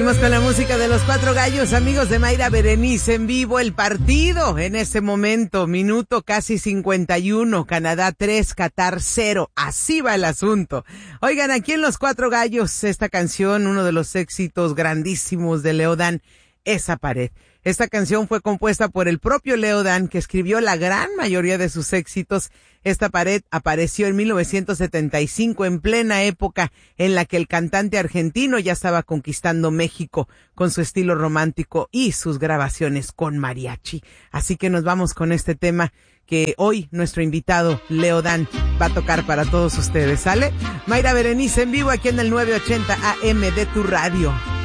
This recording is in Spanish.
Seguimos con la música de los Cuatro Gallos, amigos de Mayra Berenice en vivo. El partido en este momento, minuto casi 51, Canadá 3, Qatar 0. Así va el asunto. Oigan, aquí en los Cuatro Gallos, esta canción, uno de los éxitos grandísimos de Leodán, Esa Pared. Esta canción fue compuesta por el propio Leodán, que escribió la gran mayoría de sus éxitos. Esta pared apareció en 1975, en plena época en la que el cantante argentino ya estaba conquistando México con su estilo romántico y sus grabaciones con mariachi. Así que nos vamos con este tema que hoy nuestro invitado Leodán va a tocar para todos ustedes, ¿sale? Mayra Berenice en vivo aquí en el 980 AM de tu radio.